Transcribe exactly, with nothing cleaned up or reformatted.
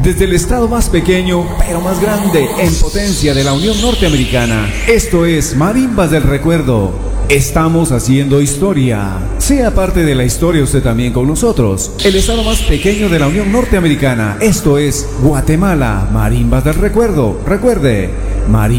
Desde el estado más pequeño, pero más grande en potencia de la Unión Norteamericana, esto es Marimbas del Recuerdo. Estamos haciendo historia. Sea parte de la historia usted también con nosotros. El estado más pequeño de la Unión Norteamericana, esto es Guatemala. Marimbas del Recuerdo. Recuerde, Marimbas